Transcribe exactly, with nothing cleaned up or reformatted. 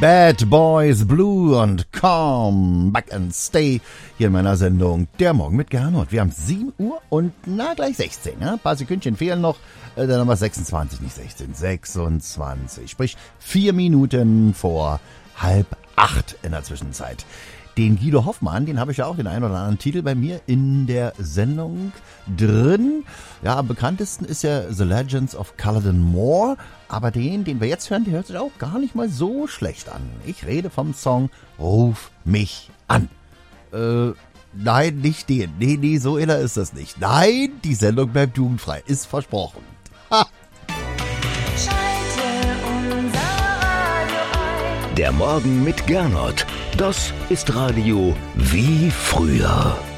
Bad Boys Blue und Come Back and Stay hier in meiner Sendung Der Morgen mit Gernot. Wir haben sieben Uhr und na gleich sechzehn. Ja? Ein paar Sekündchen fehlen noch. Äh, dann haben wir sechsundzwanzig, nicht sechzehn, sechsundzwanzig. Sprich vier Minuten vor halb acht in der Zwischenzeit. Den Guido Hoffmann, den habe ich ja auch den einen oder anderen Titel bei mir in der Sendung drin. Ja, am bekanntesten ist ja The Legends of Culloden Moor. Aber den, den wir jetzt hören, der hört sich auch gar nicht mal so schlecht an. Ich rede vom Song Ruf mich an. Äh, nein, nicht den. Nee, nee, so inner ist das nicht. Nein, die Sendung bleibt jugendfrei. Ist versprochen. Ha! Der Morgen mit Gernot. Das ist Radio wie früher.